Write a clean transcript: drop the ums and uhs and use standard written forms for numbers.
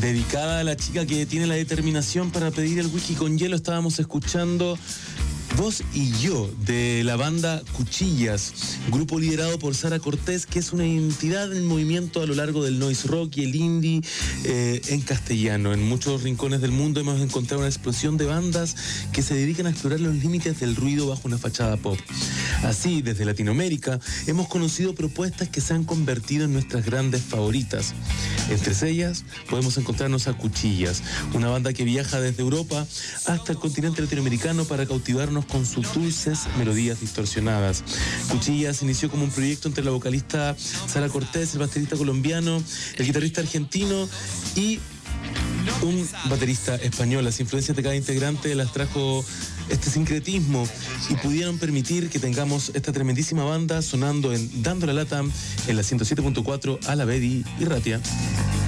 dedicada a la chica que tiene la determinación para pedir el whisky con hielo. Estábamos escuchando Vos y Yo, de la banda Cuchillas, grupo liderado por Sara Cortés, que es una entidad del movimiento a lo largo del noise rock y el indie en castellano. En muchos rincones del mundo hemos encontrado una explosión de bandas que se dedican a explorar los límites del ruido bajo una fachada pop. Así, desde Latinoamérica, hemos conocido propuestas que se han convertido en nuestras grandes favoritas. Entre ellas, podemos encontrarnos a Cuchillas, una banda que viaja desde Europa hasta el continente latinoamericano para cautivarnos con sus dulces melodías distorsionadas. Cuchillas inició como un proyecto entre la vocalista Sara Cortés, el baterista colombiano, el guitarrista argentino y un baterista español. Las influencias de cada integrante las trajo este sincretismo y pudieron permitir que tengamos esta tremendísima banda sonando en Dando la Lata en la 107.4 a la Bedi y Ratia.